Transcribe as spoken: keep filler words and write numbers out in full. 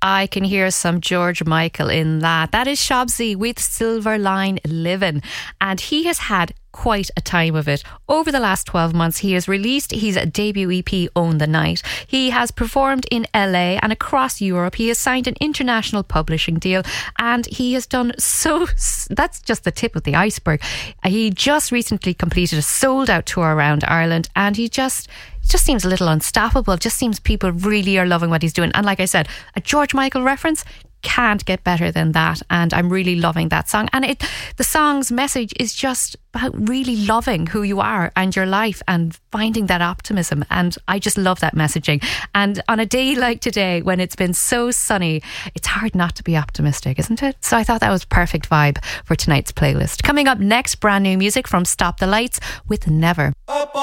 I can hear some George Michael in that. That is Shabzy with Silver Line Livin'. And he has had quite a time of it. Over the last twelve months, he has released his debut E P, Own the Night. He has performed in L A and across Europe. He has signed an international publishing deal, and he has done so... That's just the tip of the iceberg. He just recently completed a sold-out tour around Ireland, and he just... It just seems a little unstoppable. It just seems people really are loving what he's doing. And like I said, a George Michael reference can't get better than that, and I'm really loving that song. And it the song's message is just about really loving who you are and your life and finding that optimism, and I just love that messaging. And on a day like today, when it's been so sunny, it's hard not to be optimistic, isn't it? So I thought that was perfect vibe for tonight's playlist. Coming up next, brand new music from Stop the Lights with Never. Up